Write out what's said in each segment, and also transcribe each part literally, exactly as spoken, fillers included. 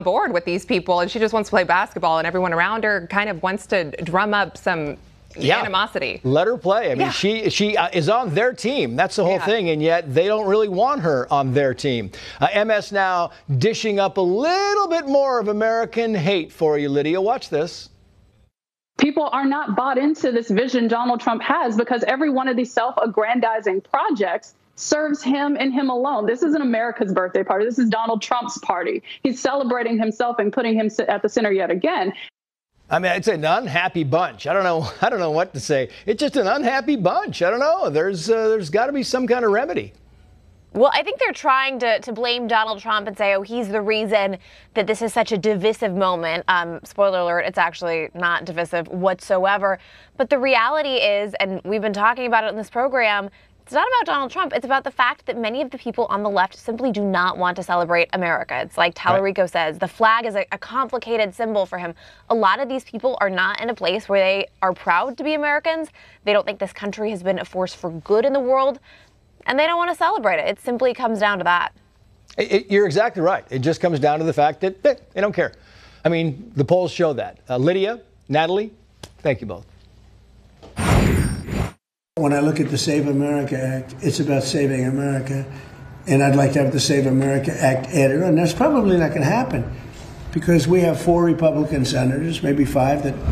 board with these people, and she just wants to play basketball, and everyone around her kind of wants to drum up some yeah. animosity. Let her play. I mean, yeah. she she uh, is on their team. That's the whole yeah. thing, and yet they don't really want her on their team. Uh, M S now dishing up a little bit more of American hate for you, Lydia. Watch this. People are not bought into this vision Donald Trump has because every one of these self-aggrandizing projects serves him and him alone. This isn't America's birthday party. This is Donald Trump's party. He's celebrating himself and putting him at the center yet again. I mean, it's an unhappy bunch. I don't know. I don't know what to say. It's just an unhappy bunch. I don't know. There's uh, there's got to be some kind of remedy. Well, I think they're trying to, to blame Donald Trump and say, oh, he's the reason that this is such a divisive moment. Um, spoiler alert, it's actually not divisive whatsoever. But the reality is, and we've been talking about it in this program, it's not about Donald Trump. It's about the fact that many of the people on the left simply do not want to celebrate America. It's like Tallarico right. says, the flag is a, a complicated symbol for him. A lot of these people are not in a place where they are proud to be Americans. They don't think this country has been a force for good in the world, and they don't want to celebrate it. It simply comes down to that. It, it, you're exactly right. It just comes down to the fact that eh, they don't care. I mean, the polls show that. Uh, Lydia, Natalie, thank you both. When I look at the Save America Act, it's about saving America, and I'd like to have the Save America Act added on. That's probably not going to happen because we have four Republican senators, maybe five, that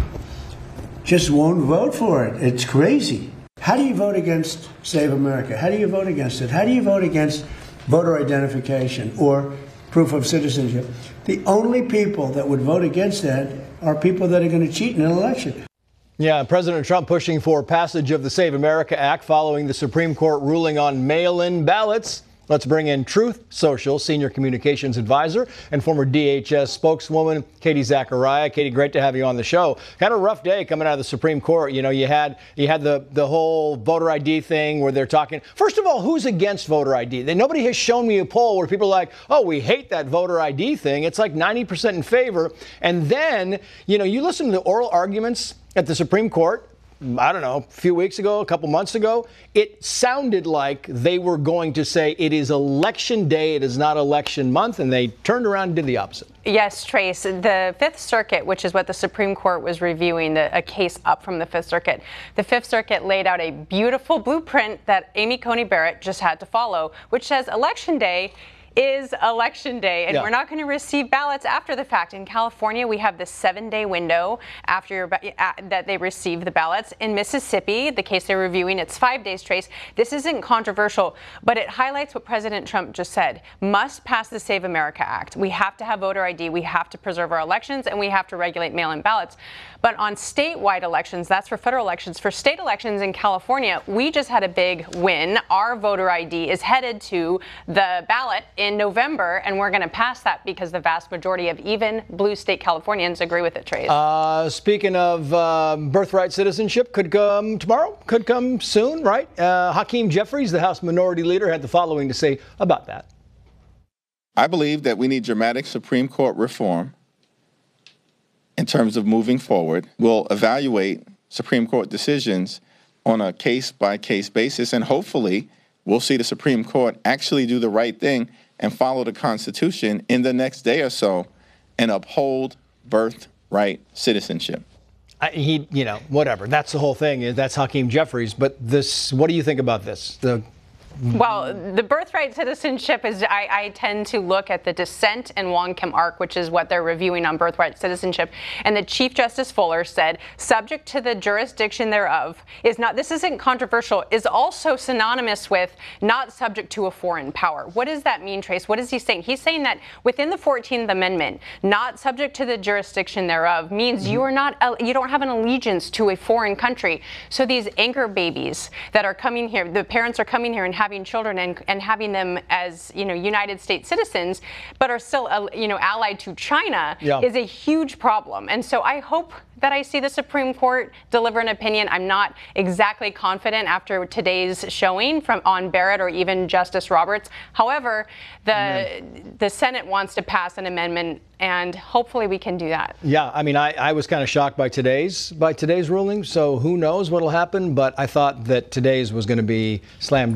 just won't vote for it. It's crazy. How do you vote against Save America? How do you vote against it? How do you vote against voter identification or proof of citizenship? The only people that would vote against that are people that are going to cheat in an election. Yeah, President Trump pushing for passage of the Save America Act following the Supreme Court ruling on mail-in ballots. Let's bring in Truth Social Senior Communications Advisor and former D H S spokeswoman Katie Zachariah. Katie, great to have you on the show. Kind of a rough day coming out of the Supreme Court. You know, you had you had the the whole voter I D thing where they're talking. First of all, who's against voter I D? They, nobody has shown me a poll where people are like, oh, we hate that voter I D thing. It's like ninety percent in favor. And then, you know, you listen to the oral arguments at the Supreme Court. I don't know, a few weeks ago, a couple months ago, it sounded like they were going to say it is election day, it is not election month, and they turned around and did the opposite. Yes, Trace. The Fifth Circuit, which is what the Supreme Court was reviewing, the, a case up from the Fifth Circuit, the Fifth Circuit laid out a beautiful blueprint that Amy Coney Barrett just had to follow, which says election day is election day, and yeah. we're not going to receive ballots after the fact. In California, we have this seven-day window after your, uh, that they receive the ballots. In Mississippi, the case they're reviewing, it's five days, Trace. This isn't controversial, but it highlights what President Trump just said. Must pass the Save America Act. We have to have voter I D. We have to preserve our elections, and we have to regulate mail-in ballots. But on statewide elections, that's for federal elections. For state elections in California, we just had a big win. Our voter I D is headed to the ballot in November, and we're going to pass that because the vast majority of even blue state Californians agree with it, Trace. Uh, speaking of uh, birthright citizenship, could come tomorrow, could come soon, right? Uh, Hakeem Jeffries, the House Minority Leader, had the following to say about that. I believe that we need dramatic Supreme Court reform in terms of moving forward. We'll evaluate Supreme Court decisions on a case-by-case basis, and hopefully we'll see the Supreme Court actually do the right thing and follow the Constitution in the next day or so and uphold birthright citizenship. I, he, you know, whatever. That's the whole thing. That's Hakeem Jeffries. But this, what do you think about this? The Well, the birthright citizenship is, I, I tend to look at the dissent in Wong Kim Ark, which is what they're reviewing on birthright citizenship. And the Chief Justice Fuller said, subject to the jurisdiction thereof, is not, this isn't controversial, is also synonymous with not subject to a foreign power. What does that mean, Trace? What is he saying? He's saying that within the fourteenth Amendment, not subject to the jurisdiction thereof means mm-hmm. you are not, you don't have an allegiance to a foreign country. So these anchor babies that are coming here, the parents are coming here and having having children and, and having them as, you know, United States citizens, but are still, uh, you know, allied to China yeah. is a huge problem. And so I hope that I see the Supreme Court deliver an opinion. I'm not exactly confident after today's showing from on Barrett or even Justice Roberts. However, the mm-hmm. the Senate wants to pass an amendment, and hopefully we can do that. Yeah, I mean, I, I was kind of shocked by today's by today's ruling. So who knows what'll happen? But I thought that today's was going to be slam dunk territory.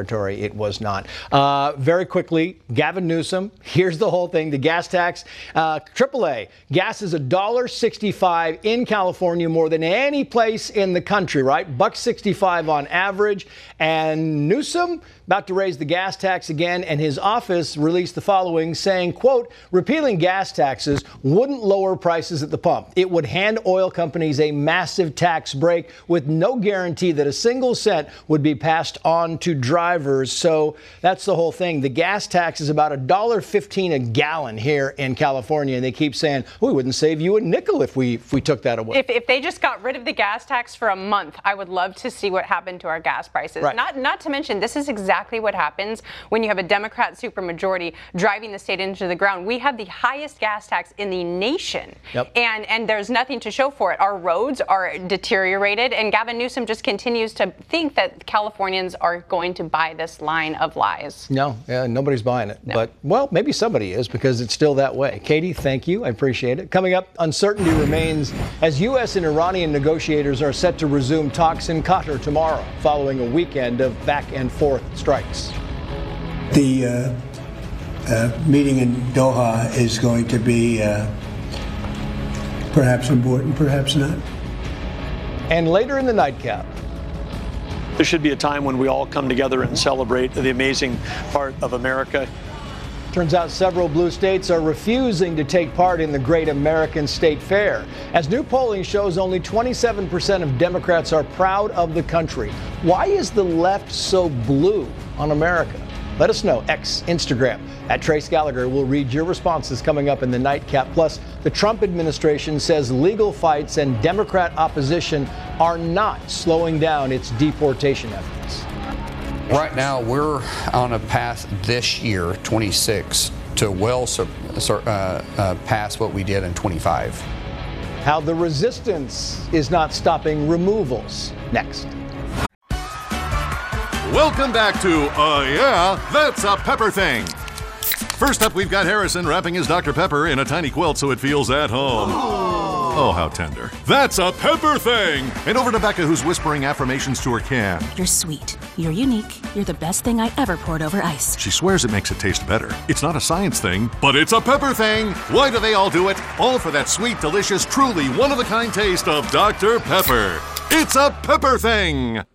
territory. It was not. Uh, very quickly, Gavin Newsom, here's the whole thing. The gas tax, uh, triple A, gas is one dollar sixty-five in California, more than any place in the country, right? buck sixty-five on average. And Newsom about to raise the gas tax again, and his office released the following, saying, quote, repealing gas taxes wouldn't lower prices at the pump. It would hand oil companies a massive tax break with no guarantee that a single cent would be passed on to drivers. So that's the whole thing. The gas tax is about one dollar fifteen a gallon here in California, and they keep saying, we wouldn't save you a nickel if we if we took that away. If, if they just got rid of the gas tax for a month, I would love to see what happened to our gas prices. Right. Not, not to mention, this is exactly Exactly what happens when you have a Democrat supermajority driving the state into the ground. We have the highest gas tax in the nation, yep. and and there's nothing to show for it. Our roads are deteriorated, and Gavin Newsom just continues to think that Californians are going to buy this line of lies. No, yeah, nobody's buying it. No. But, well, maybe somebody is because it's still that way. Katie, thank you. I appreciate it. Coming up, uncertainty remains as U S and Iranian negotiators are set to resume talks in Qatar tomorrow, following a weekend of back and forth strikes. The uh, uh, meeting in Doha is going to be uh, perhaps important, perhaps not. And later in the nightcap, there should be a time when we all come together and celebrate the amazing part of America. Turns out several blue states are refusing to take part in the Great American State Fair. As new polling shows, only twenty-seven percent of Democrats are proud of the country. Why is the left so blue on America? Let us know. X, Instagram, at Trace Gallagher. We'll read your responses coming up in the nightcap. Plus, the Trump administration says legal fights and Democrat opposition are not slowing down its deportation efforts. Right now, we're on a path this year, twenty-six, to well sur- sur- uh, uh, pass what we did in twenty-five. How the resistance is not stopping removals. Next. Welcome back to Uh Yeah, That's a Pepper Thing. First up, we've got Harrison wrapping his Doctor Pepper in a tiny quilt so it feels at home. Oh, how tender. That's a Pepper Thing! And over to Becca, who's whispering affirmations to her can. You're sweet. You're unique. You're the best thing I ever poured over ice. She swears it makes it taste better. It's not a science thing, but it's a pepper thing. Why do they all do it? All for that sweet, delicious, truly one-of-a-kind taste of Doctor Pepper. It's a Pepper Thing!